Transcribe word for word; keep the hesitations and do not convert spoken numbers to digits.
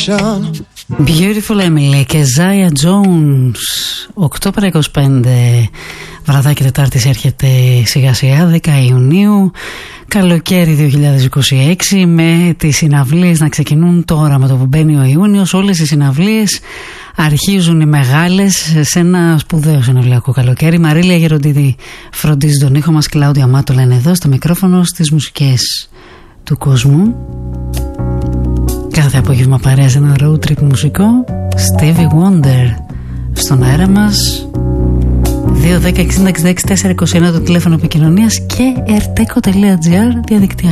Beautiful Emily και Zaya Jones. Οκτώ παρά είκοσι πέντε, βραδάκι Τετάρτης έρχεται σιγά σιγά, δέκα Ιουνίου, καλοκαίρι δύο χιλιάδες είκοσι έξι, με τις συναυλίες να ξεκινούν τώρα με το που μπαίνει ο Ιούνιος. Όλες οι συναυλίες αρχίζουν οι μεγάλες σε ένα σπουδαίο συναυλιακό καλοκαίρι. Μαρίλια Γεροντίδη φροντίζει τον ήχο μας, Κλάουδια Μάτολα είναι εδώ στο μικρόφωνο, στις μουσικές του κόσμου. Κάθε απόγευμα παρέα σε ένα road trip μουσικό. Stevie Wonder στον αέρα μας. Δύο δέκα εξήντα εξήντα έξι τετρακόσια είκοσι ένα το τηλέφωνο επικοινωνίας και ερτέκο τελεία τζι άρ διαδικτυακά.